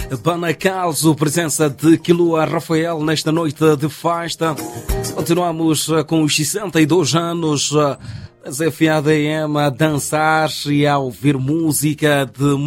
Banacalzo, presença de Quilua Rafael nesta noite de festa. Continuamos com os 62 anos das FADM a dançar e a ouvir música de